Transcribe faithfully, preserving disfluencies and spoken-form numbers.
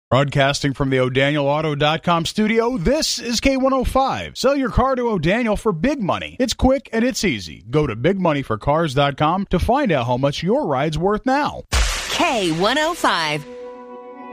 Broadcasting from the O'Daniel Auto dot com studio, this is K one oh five. Sell your car to O'Daniel for big money. It's quick and it's easy. Go to big money for cars dot com to find out how much your ride's worth now. K one oh five.